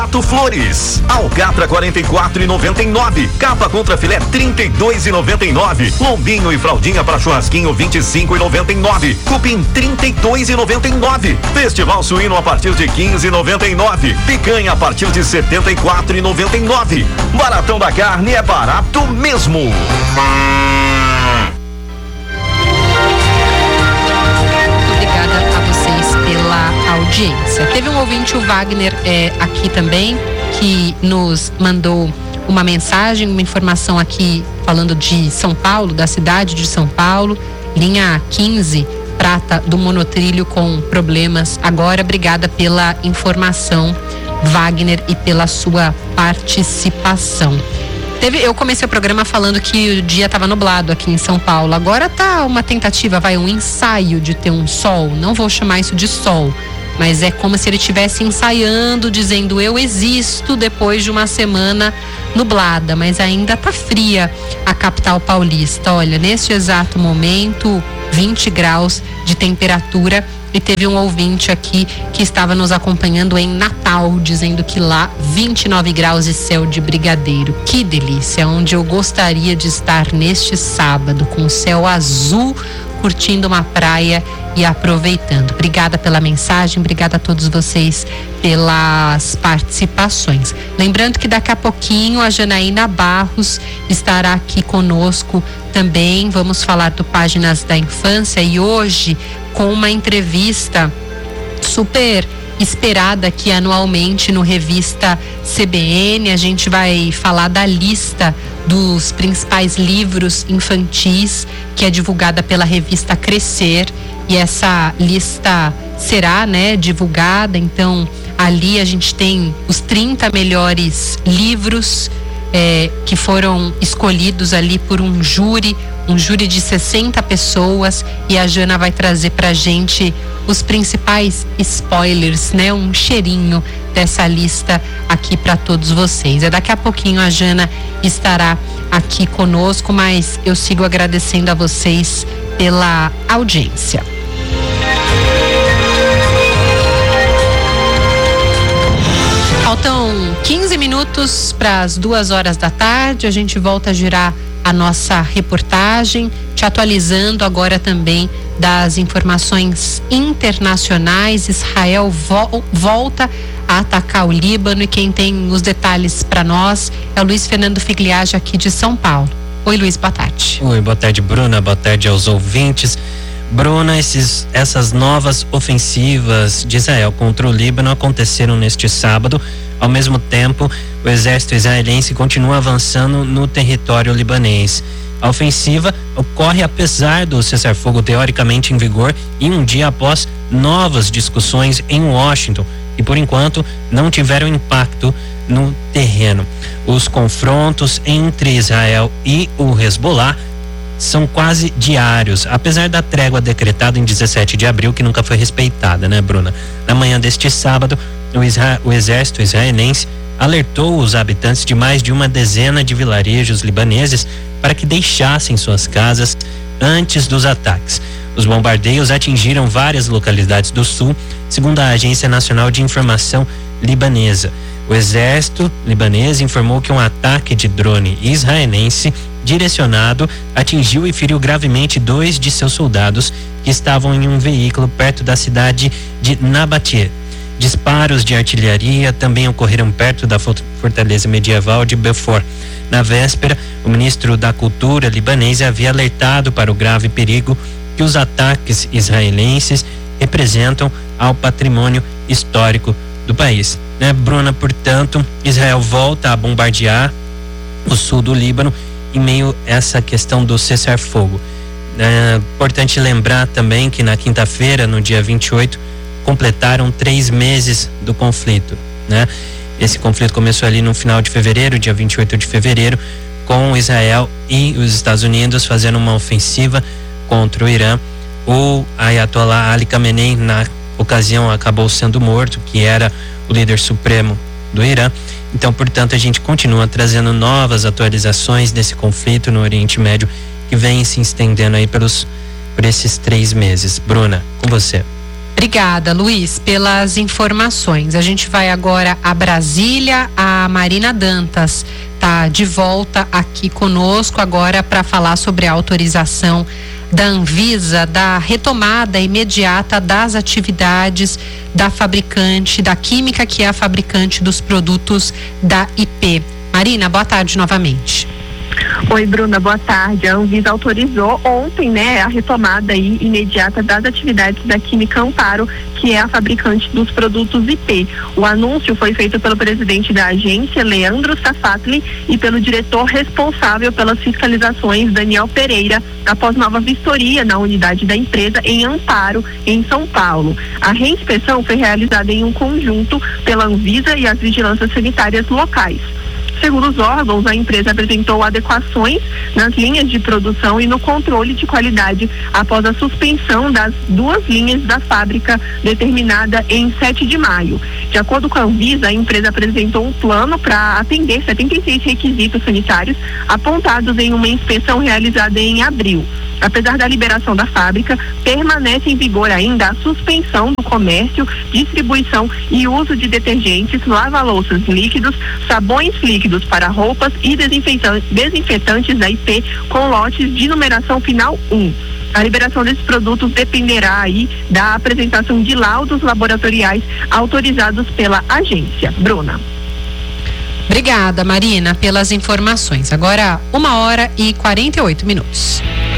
Flores, alcatra 44,99, capa contra filé 32,99, lombinho e fraldinha para churrasquinho 25,99, cupim 32,99, festival suíno a partir de 15,99, picanha a partir de 74,99. Baratão da carne é barato mesmo. Pela audiência. Teve um ouvinte, o Wagner, aqui também, que nos mandou uma mensagem, uma informação aqui falando de São Paulo, da cidade de São Paulo, linha 15, prata do monotrilho com problemas. Agora, obrigada pela informação, Wagner, e pela sua participação. Eu comecei o programa falando que o dia estava nublado aqui em São Paulo. Agora tá uma tentativa, um ensaio de ter um sol. Não vou chamar isso de sol, mas é como se ele estivesse ensaiando, dizendo eu existo depois de uma semana nublada. Mas ainda tá fria a capital paulista. Olha, neste exato momento, 20 graus de temperatura. E teve um ouvinte aqui que estava nos acompanhando em Natal, dizendo que lá 29 graus e céu de brigadeiro. Que delícia, onde eu gostaria de estar neste sábado, com o céu azul, curtindo uma praia e aproveitando. Obrigada pela mensagem, obrigada a todos vocês pelas participações. Lembrando que daqui a pouquinho a Janaína Barros estará aqui conosco também. Vamos falar do Páginas da Infância e hoje com uma entrevista super esperada aqui anualmente no Revista CBN. A gente vai falar da lista dos principais livros infantis que é divulgada pela revista Crescer, e essa lista será, divulgada. Então ali a gente tem os 30 melhores livros que foram escolhidos ali por um júri de 60 pessoas, e a Jana vai trazer pra gente os principais spoilers, um cheirinho dessa lista aqui para todos vocês. Daqui a pouquinho a Jana estará aqui conosco, mas eu sigo agradecendo a vocês pela audiência. Faltam 15 minutos para as 2h da tarde. A gente volta a girar a nossa reportagem, te atualizando agora também das informações internacionais. Israel volta a atacar o Líbano, e quem tem os detalhes para nós é o Luiz Fernando Figliage, aqui de São Paulo. Oi, Luiz, boa tarde. Oi, boa tarde, Bruna, boa tarde aos ouvintes. Bruna, essas novas ofensivas de Israel contra o Líbano aconteceram neste sábado. Ao mesmo tempo, o exército israelense continua avançando no território libanês. A ofensiva ocorre apesar do cessar-fogo teoricamente em vigor e um dia após novas discussões em Washington, e por enquanto não tiveram impacto no terreno. Os confrontos entre Israel e o Hezbollah são quase diários, apesar da trégua decretada em 17 de abril, que nunca foi respeitada, Bruna? Na manhã deste sábado, o exército israelense alertou os habitantes de mais de uma dezena de vilarejos libaneses para que deixassem suas casas antes dos ataques. Os bombardeios atingiram várias localidades do sul, segundo a Agência Nacional de Informação libanesa. O exército libanês informou que um ataque de drone israelense direcionado atingiu e feriu gravemente 2 de seus soldados que estavam em um veículo perto da cidade de Nabatie. Disparos de artilharia também ocorreram perto da fortaleza medieval de Belfort. Na véspera, o ministro da Cultura libanês havia alertado para o grave perigo que os ataques israelenses representam ao patrimônio histórico do país. Bruna, portanto, Israel volta a bombardear o sul do Líbano em meio a essa questão do cessar-fogo. É importante lembrar também que na quinta-feira, no dia 28, completaram 3 meses do conflito, Esse conflito começou ali no final de fevereiro, dia 28 de fevereiro, com Israel e os Estados Unidos fazendo uma ofensiva contra o Irã. O Ayatollah Ali Khamenei, na ocasião, acabou sendo morto, que era o líder supremo do Irã. Então, portanto, a gente continua trazendo novas atualizações desse conflito no Oriente Médio, que vem se estendendo aí por esses 3 meses. Bruna, com você. Obrigada, Luiz, pelas informações. A gente vai agora a Brasília. A Marina Dantas está de volta aqui conosco agora para falar sobre a autorização da Anvisa, da retomada imediata das atividades da fabricante, da química que é a fabricante dos produtos da IP. Marina, boa tarde novamente. Oi, Bruna, boa tarde. A Anvisa autorizou ontem, a retomada aí imediata das atividades da Química Amparo, que é a fabricante dos produtos IP. O anúncio foi feito pelo presidente da agência, Leandro Safatli, e pelo diretor responsável pelas fiscalizações, Daniel Pereira, após nova vistoria na unidade da empresa em Amparo, em São Paulo. A reinspeção foi realizada em um conjunto pela Anvisa e as vigilâncias sanitárias locais. Segundo os órgãos, a empresa apresentou adequações nas linhas de produção e no controle de qualidade após a suspensão das 2 linhas da fábrica determinada em 7 de maio. De acordo com a Anvisa, a empresa apresentou um plano para atender 76 requisitos sanitários apontados em uma inspeção realizada em abril. Apesar da liberação da fábrica, permanece em vigor ainda a suspensão do comércio, distribuição e uso de detergentes, lava-louças líquidos, sabões líquidos para roupas e desinfetantes da IP com lotes de numeração final 1. A liberação desses produtos dependerá aí da apresentação de laudos laboratoriais autorizados pela agência. Bruna. Obrigada, Marina, pelas informações. Agora, 1h48.